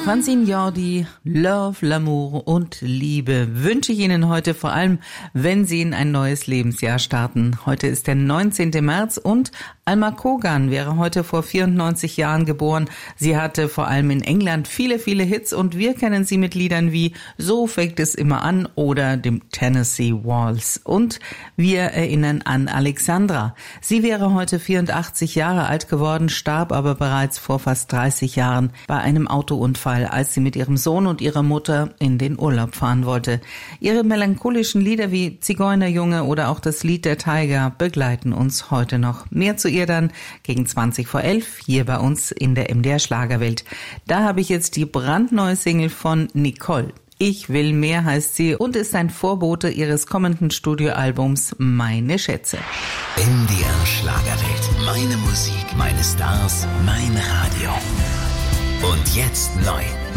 Francine Jordi, Love, L'amour und Liebe wünsche ich Ihnen heute, vor allem wenn Sie in ein neues Lebensjahr starten. Heute ist der 19. März und Alma Cogan wäre heute vor 94 Jahren geboren. Sie hatte vor allem in England viele Hits und wir kennen sie mit Liedern wie So fängt es immer an oder dem Tennessee Waltz. Und wir erinnern an Alexandra. Sie wäre heute 84 Jahre alt geworden, starb aber bereits vor fast 30 Jahren bei einem Autounfall, als sie mit ihrem Sohn und ihrer Mutter in den Urlaub fahren wollte. Ihre melancholischen Lieder wie Zigeunerjunge oder auch das Lied der Tiger begleiten uns heute noch. Mehr zu ihr dann gegen 11:20 hier bei uns in der MDR Schlagerwelt. Da habe ich jetzt die brandneue Single von Nicole. Ich will mehr heißt sie und ist ein Vorbote ihres kommenden Studioalbums Meine Schätze. MDR Schlagerwelt. Meine Musik, meine Stars, mein Radio. Und jetzt neu.